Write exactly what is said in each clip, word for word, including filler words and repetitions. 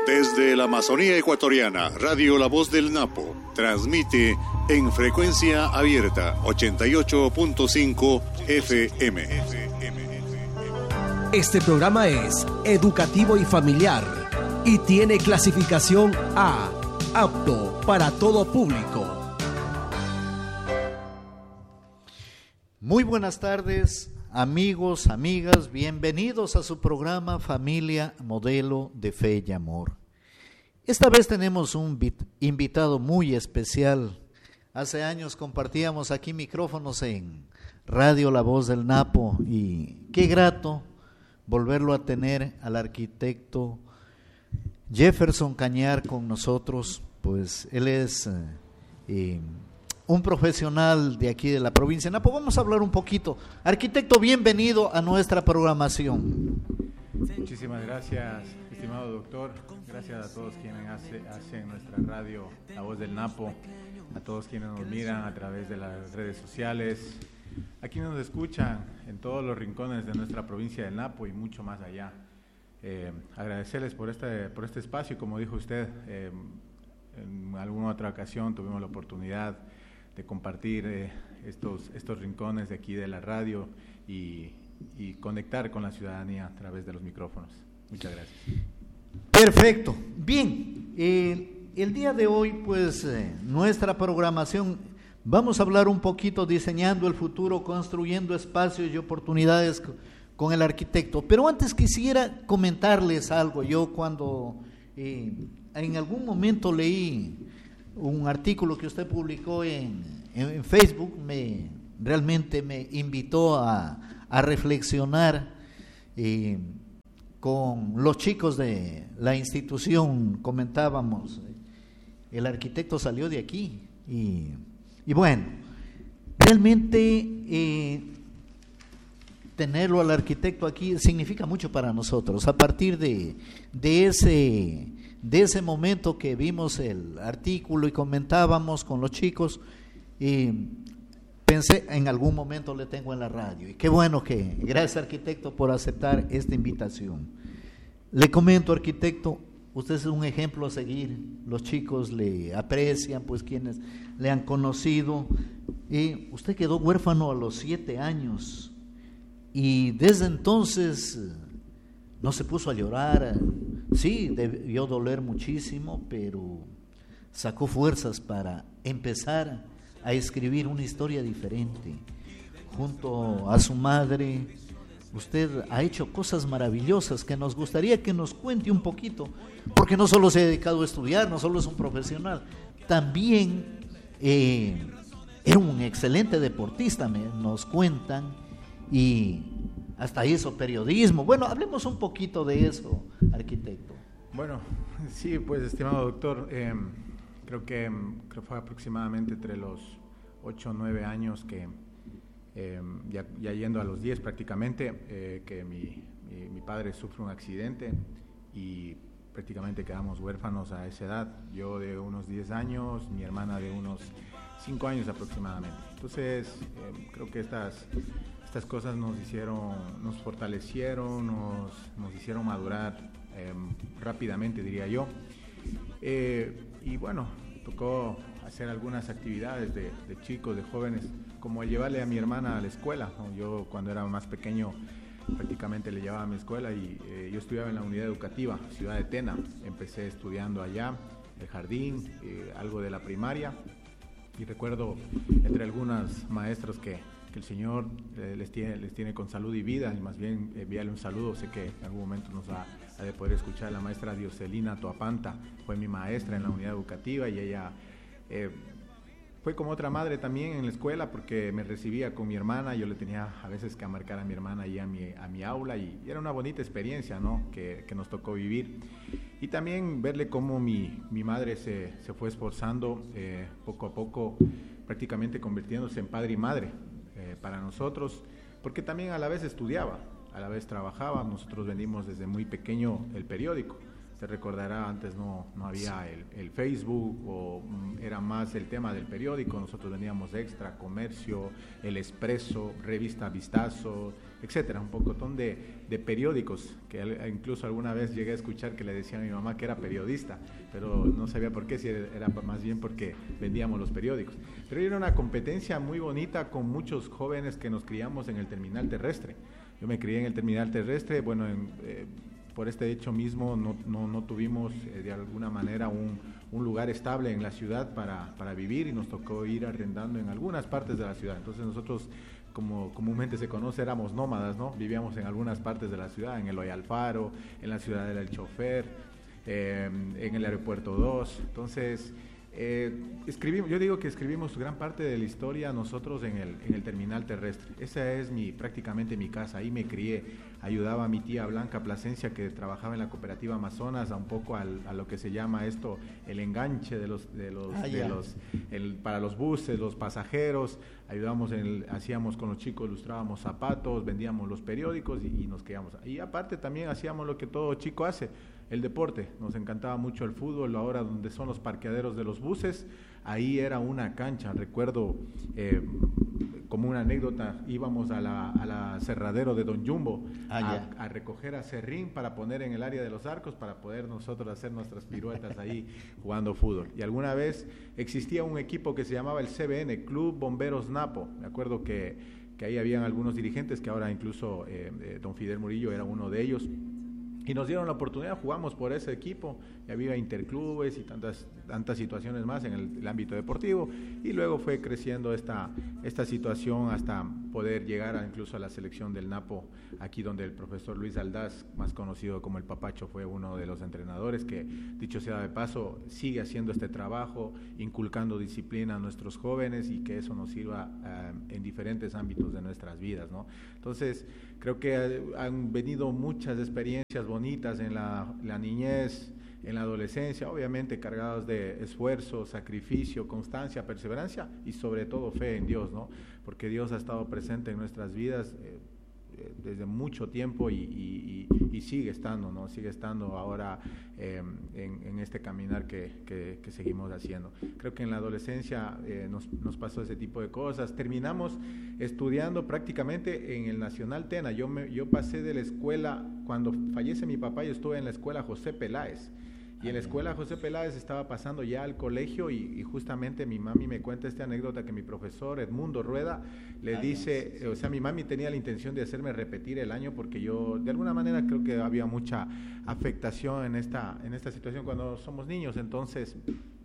Desde la Amazonía ecuatoriana, Radio La Voz del Napo transmite en frecuencia abierta ochenta y ocho punto cinco F M. Este programa es educativo y familiar y tiene clasificación A, apto para todo público. Muy buenas tardes, amigos, amigas, bienvenidos a su programa Familia Modelo de Fe y Amor. Esta vez tenemos un invitado muy especial. Hace años compartíamos aquí micrófonos en Radio La Voz del Napo y qué grato volverlo a tener al arquitecto Jefferson Cañar con nosotros. Pues él es eh, eh, un profesional de aquí de la provincia de Napo. Vamos a hablar un poquito. Arquitecto, bienvenido a nuestra programación. Muchísimas gracias, estimado doctor. Gracias a todos quienes hace, hacen nuestra radio La Voz del Napo, a todos quienes nos miran a través de las redes sociales, a quienes nos escuchan en todos los rincones de nuestra provincia del Napo y mucho más allá. Eh, agradecerles por este, por este espacio. Como dijo usted, eh, en alguna otra ocasión tuvimos la oportunidad de compartir eh, estos, estos rincones de aquí de la radio y, y conectar con la ciudadanía a través de los micrófonos. Muchas gracias. Perfecto. Bien, eh, el día de hoy, pues, eh, nuestra programación, vamos a hablar un poquito diseñando el futuro, construyendo espacios y oportunidades con el arquitecto. Pero antes quisiera comentarles algo. Yo cuando eh, en algún momento leí un artículo que usted publicó en, en Facebook, me realmente me invitó a, a reflexionar eh, con los chicos de la institución. Comentábamos, el arquitecto salió de aquí y, y bueno, realmente eh, tenerlo al arquitecto aquí significa mucho para nosotros. A partir de, de ese de ese momento que vimos el artículo y comentábamos con los chicos, y pensé, en algún momento le tengo en la radio. Y qué bueno que, gracias arquitecto por aceptar esta invitación. Le comento, arquitecto, usted es un ejemplo a seguir. Los chicos le aprecian, pues quienes le han conocido. Y usted quedó huérfano a los siete años. Y desde entonces no se puso a llorar. Sí, debió doler muchísimo, pero sacó fuerzas para empezar a escribir una historia diferente. Junto a su madre, usted ha hecho cosas maravillosas que nos gustaría que nos cuente un poquito, porque no solo se ha dedicado a estudiar, no solo es un profesional, también eh, era un excelente deportista, me, nos cuentan, y hasta hizo periodismo. Bueno, hablemos un poquito de eso, arquitecto. Bueno, sí, pues estimado doctor, eh, creo que creo fue aproximadamente entre los ocho o nueve años que, eh, ya, ya yendo a los diez prácticamente, eh, que mi, mi, mi padre sufre un accidente y prácticamente quedamos huérfanos a esa edad. Yo de unos diez años, mi hermana de unos cinco años aproximadamente. Entonces, eh, creo que estas... Estas cosas nos hicieron, nos fortalecieron, nos, nos hicieron madurar eh, rápidamente, diría yo. Eh, y bueno, tocó hacer algunas actividades de, de chicos, de jóvenes, como el llevarle a mi hermana a la escuela, ¿no? Yo cuando era más pequeño prácticamente le llevaba a mi escuela y eh, yo estudiaba en la unidad educativa, Ciudad de Tena. Empecé estudiando allá, el jardín, eh, algo de la primaria, y recuerdo entre algunos maestros que que el Señor eh, les, tiene, les tiene con salud y vida, y más bien enviarle un saludo. Sé que en algún momento nos va a de poder escuchar. La maestra Dioselina Toapanta fue mi maestra en la unidad educativa y ella eh, fue como otra madre también en la escuela, porque me recibía con mi hermana. Yo le tenía a veces que marcar a mi hermana ahí a mi, a mi aula, y, y era una bonita experiencia, ¿no?, que, que nos tocó vivir. Y también verle cómo mi, mi madre se, se fue esforzando eh, poco a poco, prácticamente convirtiéndose en padre y madre Eh, para nosotros, porque también a la vez estudiaba, a la vez trabajaba. Nosotros vendimos desde muy pequeño el periódico, se recordará, antes no, no había el, el Facebook, o mm, era más el tema del periódico. Nosotros vendíamos Extra, Comercio, El Expreso, Revista Vistazo, etcétera, un pocotón de, de periódicos, que incluso alguna vez llegué a escuchar que le decía a mi mamá que era periodista, pero no sabía por qué, si era más bien porque vendíamos los periódicos. Pero era una competencia muy bonita con muchos jóvenes que nos criamos en el terminal terrestre. Yo me crié en el terminal terrestre, bueno, en, eh, por este hecho mismo no, no, no tuvimos eh, de alguna manera un, un lugar estable en la ciudad para, para vivir, y nos tocó ir arrendando en algunas partes de la ciudad. Entonces nosotros, como comúnmente se conoce, éramos nómadas, ¿no? Vivíamos en algunas partes de la ciudad, en el Hoy Alfaro, en la Ciudadela del Chofer, eh, en el Aeropuerto dos. Entonces, eh, escribimos, yo digo que escribimos gran parte de la historia nosotros en el, en el terminal terrestre. Esa es mi, prácticamente mi casa, ahí me crié. Ayudaba a mi tía Blanca Plasencia, que trabajaba en la cooperativa Amazonas, a un poco al, a lo que se llama esto, el enganche de los, de los, ah, de los el, para los buses, los pasajeros. Ayudábamos, en el, hacíamos con los chicos, ilustrábamos zapatos, vendíamos los periódicos y, y nos quedamos. Y aparte también hacíamos lo que todo chico hace, el deporte. Nos encantaba mucho el fútbol. Ahora donde son los parqueaderos de los buses, ahí era una cancha. Recuerdo, eh, como una anécdota, íbamos a la, a la Cerradero de Don Jumbo ah, a, a recoger acerrín para poner en el área de los arcos, para poder nosotros hacer nuestras piruetas ahí jugando fútbol. Y alguna vez existía un equipo que se llamaba el C B N, Club Bomberos Napo. Me acuerdo que, que ahí habían algunos dirigentes, que ahora incluso eh, eh, don Fidel Murillo era uno de ellos. Y nos dieron la oportunidad, jugamos por ese equipo, y había interclubes y tantas tantas situaciones más en el, el ámbito deportivo, y luego fue creciendo esta, esta situación hasta poder llegar a, incluso a la selección del Napo, aquí donde el profesor Luis Aldaz, más conocido como el Papacho, fue uno de los entrenadores que, dicho sea de paso, sigue haciendo este trabajo, inculcando disciplina a nuestros jóvenes, y que eso nos sirva uh, en diferentes ámbitos de nuestras vidas, ¿no? Entonces, creo que han venido muchas experiencias bonitas en la, la niñez, en la adolescencia, obviamente cargados de esfuerzo, sacrificio, constancia, perseverancia y sobre todo fe en Dios, ¿no? Porque Dios ha estado presente en nuestras vidas eh, eh, desde mucho tiempo y, y, y, y sigue estando, ¿no? Sigue estando ahora eh, en, en este caminar que, que, que seguimos haciendo. Creo que en la adolescencia eh, nos, nos pasó ese tipo de cosas. Terminamos estudiando prácticamente en el Nacional Tena. Yo, me, yo pasé de la escuela, cuando fallece mi papá, yo estuve en la escuela José Peláez. Y en la escuela José Peláez estaba pasando ya al colegio, y, y justamente mi mami me cuenta esta anécdota que mi profesor Edmundo Rueda le dice, o sea, mi mami tenía la intención de hacerme repetir el año, porque yo de alguna manera creo que había mucha afectación en esta, en esta situación cuando somos niños. Entonces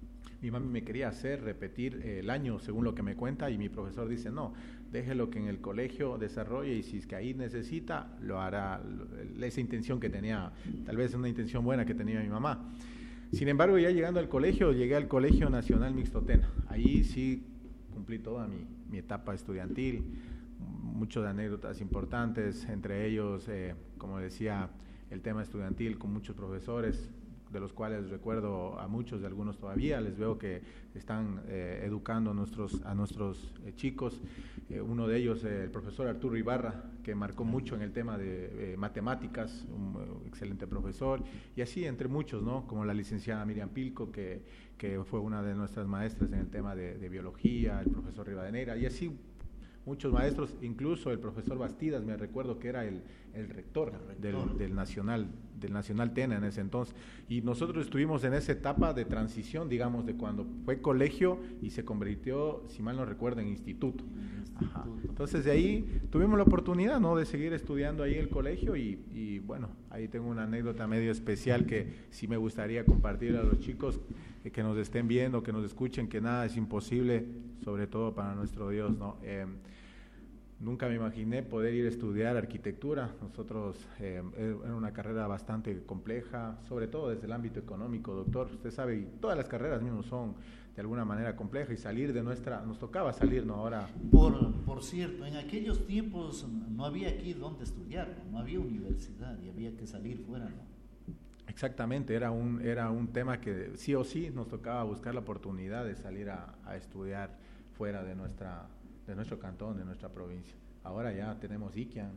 mi mami me quería hacer repetir el año, según lo que me cuenta, y mi profesor dice, no, déjelo que en el colegio desarrolle, y si es que ahí necesita, lo hará. Esa intención que tenía, tal vez una intención buena que tenía mi mamá. Sin embargo, ya llegando al colegio, llegué al Colegio Nacional Mixto Tena. Ahí sí cumplí toda mi, mi etapa estudiantil, muchas anécdotas importantes, entre ellos, eh, como decía, el tema estudiantil con muchos profesores, de los cuales recuerdo a muchos, de algunos todavía, les veo que están eh, educando a nuestros, a nuestros eh, chicos. Eh, uno de ellos, eh, el profesor Arturo Ibarra, que marcó mucho en el tema de eh, matemáticas, un uh, excelente profesor, y así entre muchos, ¿no? Como la licenciada Miriam Pilco, que, que fue una de nuestras maestras en el tema de, de biología, el profesor Rivadeneira, y así muchos maestros, incluso el profesor Bastidas, me recuerdo que era el, el rector, el rector. Del, del Nacional del Nacional Tena en ese entonces, y nosotros estuvimos en esa etapa de transición, digamos, de cuando fue colegio y se convirtió, si mal no recuerdo, en instituto. Ajá. Entonces de ahí tuvimos la oportunidad, ¿no?, de seguir estudiando ahí el colegio, y, y bueno, ahí tengo una anécdota medio especial que sí me gustaría compartir a los chicos eh, que nos estén viendo, que nos escuchen, que nada es imposible, sobre todo para nuestro Dios, ¿no? Eh, Nunca me imaginé poder ir a estudiar arquitectura. Nosotros, eh, era una carrera bastante compleja, sobre todo desde el ámbito económico, doctor. Usted sabe, y todas las carreras mismo son de alguna manera complejas, y salir de nuestra, nos tocaba salir, ¿no? Ahora. Por, por cierto, en aquellos tiempos no había aquí donde estudiar, no, no había universidad, y había que salir fuera, ¿no? Exactamente, era un, era un tema que sí o sí nos tocaba buscar la oportunidad de salir a, a estudiar fuera de nuestra de nuestro cantón, de nuestra provincia. Ahora ya tenemos I Q I A N,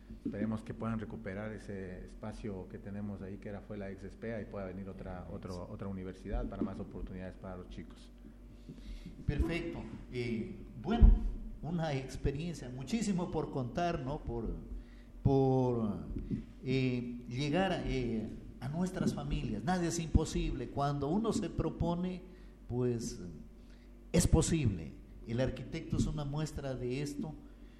Esperemos que puedan recuperar ese espacio que tenemos ahí, que era fue la ex ESPEA, y pueda venir otra, otro, otra universidad para más oportunidades para los chicos. Perfecto. Eh, bueno, una experiencia, muchísimo por contar, ¿no? Por, por eh, llegar eh, a nuestras familias. Nada es imposible. Cuando uno se propone, pues es posible. El arquitecto es una muestra de esto.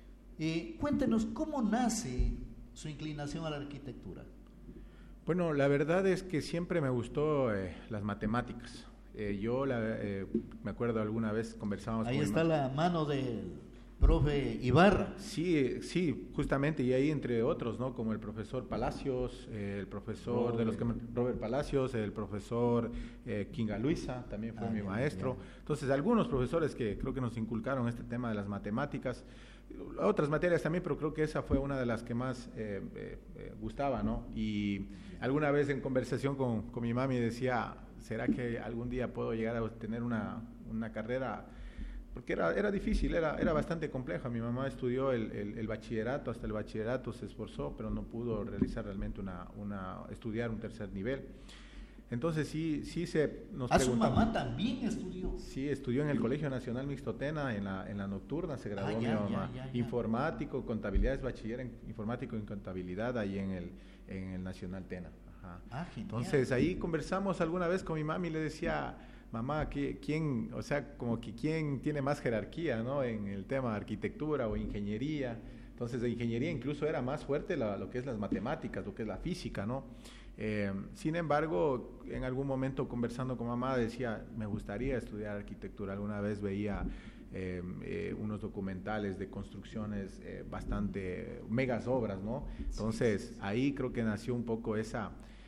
Eh, cuéntenos, ¿cómo nace su inclinación a la arquitectura? Bueno, la verdad es que siempre me gustó eh, las matemáticas. Eh, yo la, eh, me acuerdo alguna vez conversábamos. Ahí con está mi la mano del profe Ibarra. Sí, sí, justamente, y ahí entre otros, ¿no? Como el profesor Palacios, eh, el profesor Robert. de los que Robert Palacios, el profesor eh, Kinga Luisa, también fue ah, mi ya, maestro. Ya. Entonces, algunos profesores que creo que nos inculcaron este tema de las matemáticas, otras materias también, pero creo que esa fue una de las que más eh, eh, eh, gustaba, ¿no? Y alguna vez en conversación con, con mi mami decía, ¿será que algún día puedo llegar a tener una, una carrera? Porque era, era difícil, era, era bastante compleja. Mi mamá estudió el, el, el bachillerato, hasta el bachillerato se esforzó, pero no pudo realizar realmente una, una estudiar un tercer nivel. Entonces sí, sí se nos ¿A su mamá también estudió? Sí, estudió en el Colegio Nacional Mixto Tena, en la, en la nocturna, se graduó ah, ya, mi mamá. Ya, ya, ya. Informático, contabilidad, es bachiller en informático y contabilidad ahí en el, en el Nacional Tena. Ajá. Ah, entonces ahí conversamos alguna vez con mi mami y le decía, mamá, ¿quién, o sea, como que quién tiene más jerarquía, ¿no? En el tema de arquitectura o ingeniería? Entonces de ingeniería incluso era más fuerte la, lo que es las matemáticas, lo que es la física, ¿no? Eh, sin embargo, en algún momento conversando con mamá decía, me gustaría estudiar arquitectura. Alguna vez veía eh, eh, unos documentales de construcciones eh, bastante, megas obras, ¿no? Entonces sí, sí, sí. ahí creo que nació un poco esa,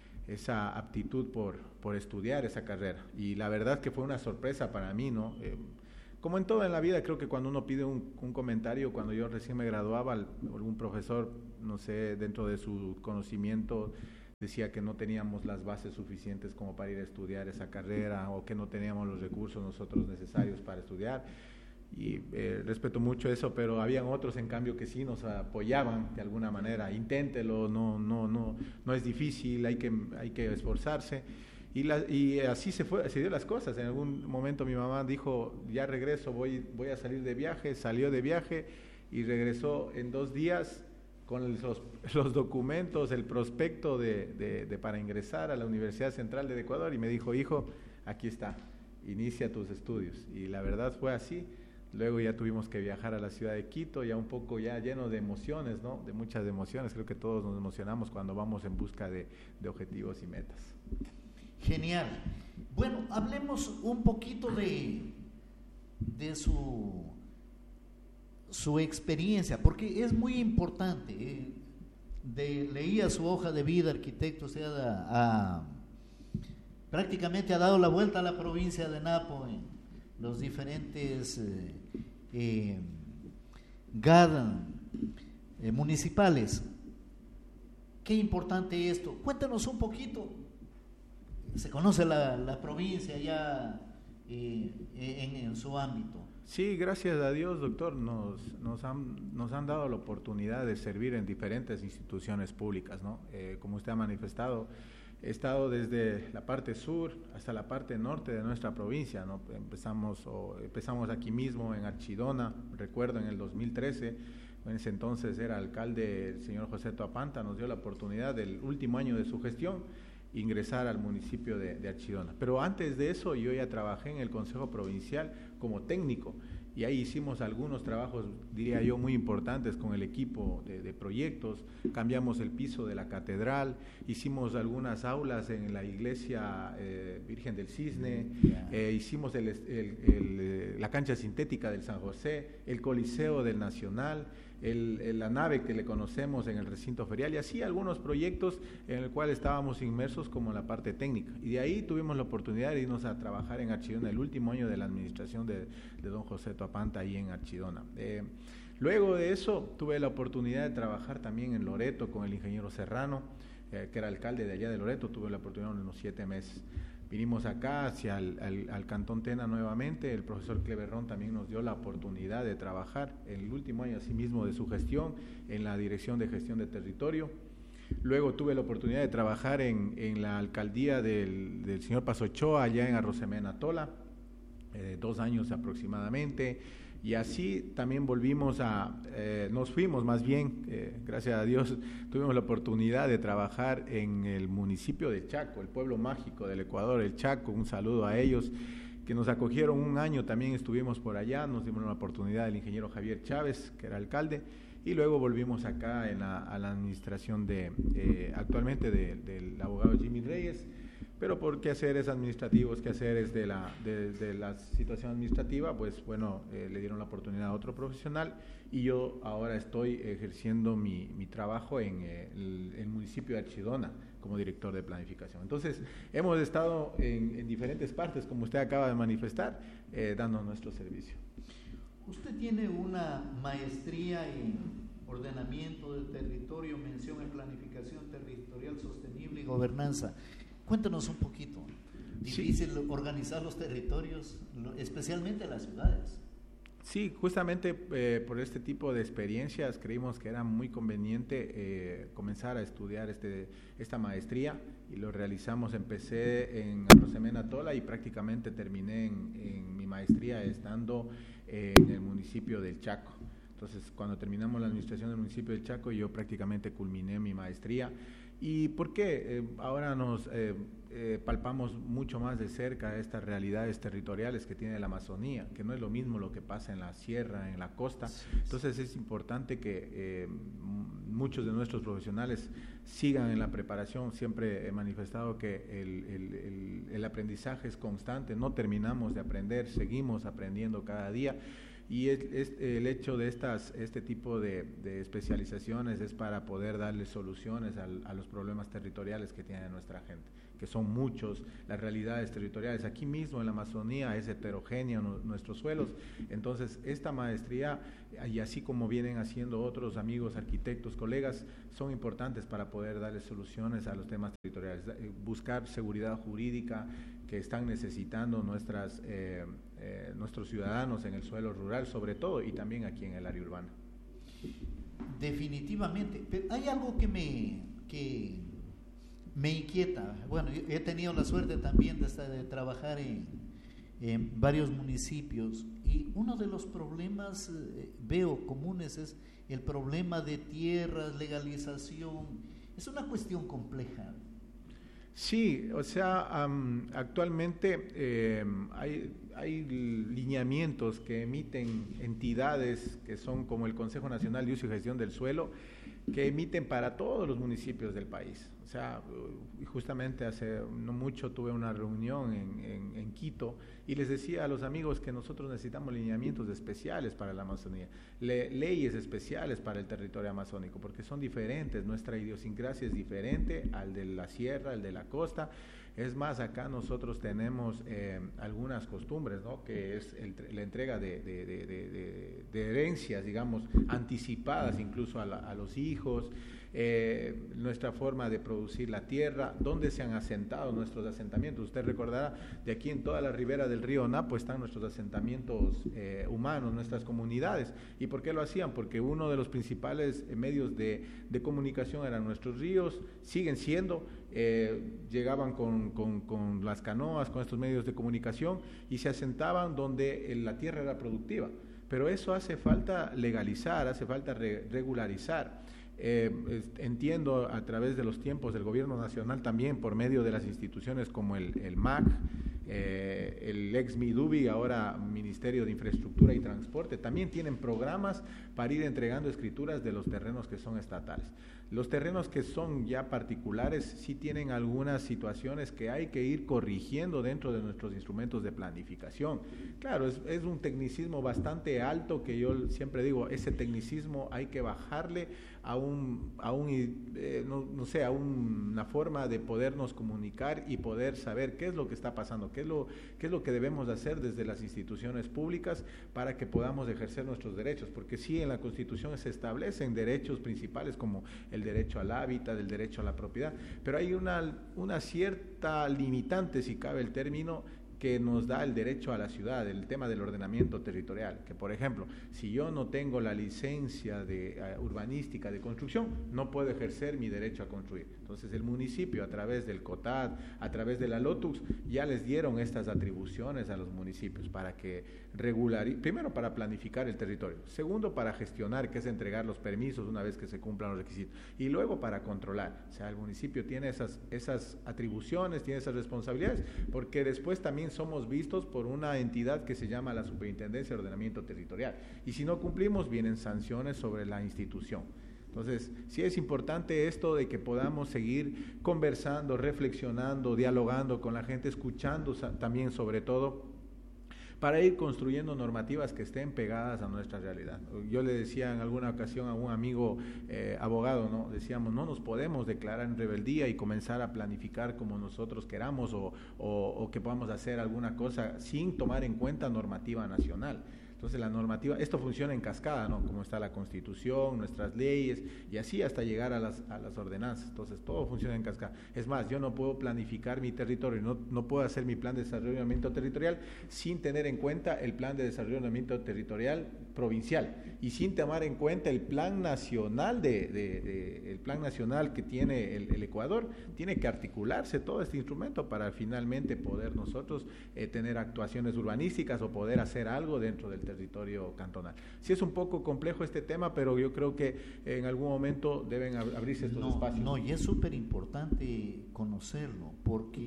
esa aptitud por, por estudiar esa carrera. Y la verdad que fue una sorpresa para mí, ¿no? Eh, como en todo en la vida, creo que cuando uno pide un, un comentario, cuando yo recién me graduaba, algún profesor, no sé, dentro de su conocimiento, decía que no teníamos las bases suficientes como para ir a estudiar esa carrera o que no teníamos los recursos nosotros necesarios para estudiar. Y eh, respeto mucho eso, pero habían otros en cambio que sí nos apoyaban de alguna manera. Inténtelo, no, no, no, no es difícil, hay que, hay que esforzarse. Y, la, y así se fue, se dio las cosas. En algún momento mi mamá dijo, ya regreso, voy, voy a salir de viaje. Salió de viaje y regresó en dos días con los, los documentos, el prospecto de, de, de para ingresar a la Universidad Central de Ecuador, y me dijo, hijo, aquí está, inicia tus estudios. Y la verdad fue así. Luego ya tuvimos que viajar a la ciudad de Quito, ya un poco ya lleno de emociones, ¿no? De muchas emociones. Creo que todos nos emocionamos cuando vamos en busca de, de objetivos y metas. Genial. Bueno, hablemos un poquito de, de su... su experiencia, porque es muy importante. Eh, de, leía su hoja de vida, arquitecto, usted ha, ha, prácticamente ha dado la vuelta a la provincia de Napo en los diferentes eh, eh, G A D eh, municipales. Qué importante esto. Cuéntanos un poquito. Se conoce la, la provincia ya eh, en, en su ámbito. Sí, gracias a Dios, doctor, nos, nos, han, nos han dado la oportunidad de servir en diferentes instituciones públicas, ¿no? Eh, como usted ha manifestado, he estado desde la parte sur hasta la parte norte de nuestra provincia, ¿no? Empezamos, o empezamos aquí mismo en Archidona, recuerdo en el dos mil trece, en ese entonces era alcalde el señor José Toapanta, nos dio la oportunidad del último año de su gestión ingresar al municipio de, de Archidona. Pero antes de eso yo ya trabajé en el Consejo Provincial como técnico y ahí hicimos algunos trabajos, diría yo, muy importantes con el equipo de, de proyectos. Cambiamos el piso de la catedral, hicimos algunas aulas en la iglesia eh, Virgen del Cisne, eh, hicimos el, el, el, la cancha sintética del San José, el Coliseo del Nacional, El, el, la nave que le conocemos en el recinto ferial, y así algunos proyectos en el cual estábamos inmersos como la parte técnica, y de ahí tuvimos la oportunidad de irnos a trabajar en Archidona el último año de la administración de, de don José Toapanta ahí en Archidona. Eh, luego de eso tuve la oportunidad de trabajar también en Loreto con el ingeniero Serrano, eh, que era alcalde de allá de Loreto, tuve la oportunidad en unos siete meses. vinimos acá hacia el, al, al Cantón Tena nuevamente. El profesor Cleverón también nos dio la oportunidad de trabajar en el último año asimismo de su gestión en la Dirección de Gestión de Territorio. Luego tuve la oportunidad de trabajar en, en la alcaldía del, del señor Pasochoa, allá en Arrosemena Tola, eh, dos años aproximadamente, y así también volvimos a, eh, nos fuimos más bien, eh, gracias a Dios, tuvimos la oportunidad de trabajar en el municipio de Chaco, el pueblo mágico del Ecuador, el Chaco. Un saludo a ellos, que nos acogieron un año, también estuvimos por allá, nos dimos la oportunidad del ingeniero Javier Chávez, que era alcalde, y luego volvimos acá en la, a la administración de, eh, actualmente de, del abogado Jimmy Reyes, pero por quehaceres administrativos, quehaceres de la, de, de la situación administrativa, pues bueno, eh, le dieron la oportunidad a otro profesional, y yo ahora estoy ejerciendo mi, mi trabajo en eh, el, el municipio de Archidona como director de planificación. Entonces, hemos estado en, en diferentes partes, como usted acaba de manifestar, eh, dando nuestro servicio. Usted tiene una maestría en ordenamiento del territorio, mención en planificación territorial sostenible y gobernanza. Cuéntanos un poquito. Difícil sí. organizar los territorios, especialmente las ciudades. Sí, justamente eh, por este tipo de experiencias creímos que era muy conveniente eh, comenzar a estudiar este, esta maestría, y lo realizamos. Empecé en Arrosemena Tola y prácticamente terminé en, en mi maestría estando en el municipio del Chaco. Entonces, cuando terminamos la administración del municipio del Chaco, yo prácticamente culminé mi maestría. ¿Y por qué? Eh, ahora nos eh, eh, palpamos mucho más de cerca estas realidades territoriales que tiene la Amazonía, que no es lo mismo lo que pasa en la sierra, en la costa. Entonces es importante que eh, muchos de nuestros profesionales sigan en la preparación. Siempre he manifestado que el, el, el, el aprendizaje es constante, no terminamos de aprender, seguimos aprendiendo cada día. Y es, es el hecho de estas, este tipo de, de especializaciones es para poder darle soluciones al, a los problemas territoriales que tiene nuestra gente, que son muchos, las realidades territoriales. Aquí mismo en la Amazonía es heterogéneo no, nuestros suelos. Entonces, esta maestría, y así como vienen haciendo otros amigos, arquitectos, colegas, son importantes para poder darle soluciones a los temas territoriales, buscar seguridad jurídica que están necesitando nuestras, eh, eh, nuestros ciudadanos en el suelo rural, sobre todo, y también aquí en el área urbana. Definitivamente, pero hay algo que me, que me inquieta. Bueno, yo he tenido la suerte también de, estar, de trabajar en, en varios municipios, y uno de los problemas eh, veo comunes es el problema de tierras, legalización. Es una cuestión compleja. Sí, o sea, um, actualmente eh, hay, hay lineamientos que emiten entidades que son como el Consejo Nacional de Uso y Gestión del Suelo, que emiten para todos los municipios del país. O sea, justamente hace no mucho tuve una reunión en, en, en Quito, y les decía a los amigos que nosotros necesitamos lineamientos especiales para la Amazonía, le, leyes especiales para el territorio amazónico, porque son diferentes, nuestra idiosincrasia es diferente al de la sierra, al de la costa. Es más, acá nosotros tenemos eh, algunas costumbres, ¿no? Que es el, la entrega de, de, de, de, de herencias, digamos, anticipadas incluso a, la, a los hijos, eh, nuestra forma de producir la tierra, dónde se han asentado nuestros asentamientos. Usted recordará, de aquí en toda la ribera del río Napo están nuestros asentamientos eh, humanos, nuestras comunidades. ¿Y por qué lo hacían? Porque uno de los principales medios de, de comunicación eran nuestros ríos, siguen siendo. Eh, llegaban con, con, con las canoas, con estos medios de comunicación, y se asentaban donde la tierra era productiva. Pero eso hace falta legalizar, hace falta re, regularizar. Eh, entiendo a través de los tiempos del gobierno nacional, también por medio de las instituciones como el, el M A C, eh, el ex MIDUBI, ahora Ministerio de Infraestructura y Transporte, también tienen programas para ir entregando escrituras de los terrenos que son estatales. Los terrenos que son ya particulares sí tienen algunas situaciones que hay que ir corrigiendo dentro de nuestros instrumentos de planificación. Claro, es, es un tecnicismo bastante alto que yo siempre digo, ese tecnicismo hay que bajarle a un, a un eh, no, no sé, a un, una forma de podernos comunicar y poder saber qué es lo que está pasando, qué es lo, qué es lo que debemos hacer desde las instituciones públicas para que podamos ejercer nuestros derechos, porque sí, en la Constitución se establecen derechos principales como el derecho al hábitat, el derecho a la propiedad, pero hay una, una cierta limitante, si cabe el término, que nos da el derecho a la ciudad, el tema del ordenamiento territorial, que por ejemplo, si yo no tengo la licencia de uh, urbanística de construcción, no puedo ejercer mi derecho a construir. Entonces el municipio, a través del COTAD, a través de la LOTUX, ya les dieron estas atribuciones a los municipios para que regular, primero para planificar el territorio, segundo para gestionar, que es entregar los permisos una vez que se cumplan los requisitos, y luego para controlar. O sea, el municipio tiene esas, esas atribuciones, tiene esas responsabilidades, porque después también somos vistos por una entidad que se llama la Superintendencia de Ordenamiento Territorial, y si no cumplimos vienen sanciones sobre la institución. Entonces, sí es importante esto de que podamos seguir conversando, reflexionando, dialogando con la gente, escuchando también sobre todo, para ir construyendo normativas que estén pegadas a nuestra realidad. Yo le decía en alguna ocasión a un amigo eh, abogado, ¿no? Decíamos, no nos podemos declarar en rebeldía y comenzar a planificar como nosotros queramos o, o, o que podamos hacer alguna cosa sin tomar en cuenta normativa nacional. Entonces la normativa, esto funciona en cascada, ¿no? Como está la Constitución, nuestras leyes, y así hasta llegar a las, a las ordenanzas. Entonces todo funciona en cascada. Es más, yo no puedo planificar mi territorio, no, no puedo hacer mi plan de desarrollo territorial sin tener en cuenta el plan de desarrollo territorial provincial y sin tomar en cuenta el plan nacional de, de, de el plan nacional que tiene el, el Ecuador. Tiene que articularse todo este instrumento para finalmente poder nosotros eh, tener actuaciones urbanísticas o poder hacer algo dentro del territorio cantonal. Sí es un poco complejo este tema, pero yo creo que en algún momento deben abrirse estos no, espacios. No, y es súper importante conocerlo, porque,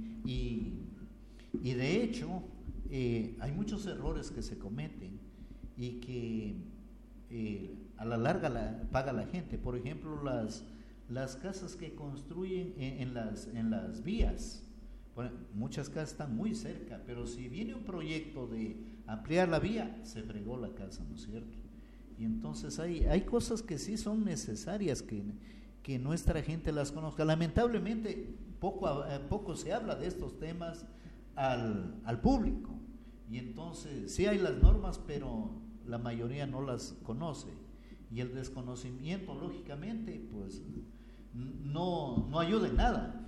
y, y de hecho, eh, hay muchos errores que se cometen y que eh, a la larga la, paga la gente. Por ejemplo, las, las casas que construyen en, en, las, en las vías. Bueno, muchas casas están muy cerca, pero si viene un proyecto de ampliar la vía, se fregó la casa, ¿no es cierto? Y entonces hay, hay cosas que sí son necesarias que, que nuestra gente las conozca. Lamentablemente, poco, eh, poco se habla de estos temas al, al público. Y entonces sí hay las normas, pero la mayoría no las conoce. Y el desconocimiento, lógicamente, pues no, no ayuda en nada.